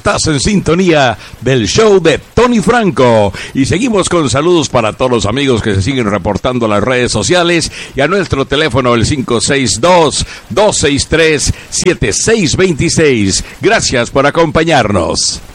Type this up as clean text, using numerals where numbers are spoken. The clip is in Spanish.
Estás en sintonía del show de Tony Franco. Y seguimos con saludos para todos los amigos que se siguen reportando a las redes sociales y a nuestro teléfono el 562-263-7626. Gracias por acompañarnos.